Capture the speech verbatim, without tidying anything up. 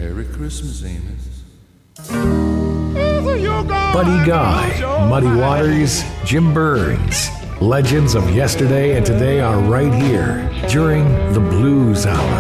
Merry Christmas, Amos. Buddy Guy, Muddy Waters, Jim Burns. Legends of yesterday and today are right here during the Blues Hour.